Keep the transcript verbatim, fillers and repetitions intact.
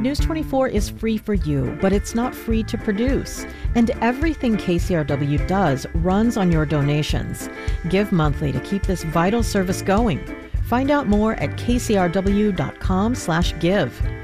News twenty-four is free for you, but it's not free to produce. And everything K C R W does runs on your donations. Give monthly to keep this vital service going. Find out more at k c r w dot com slash give.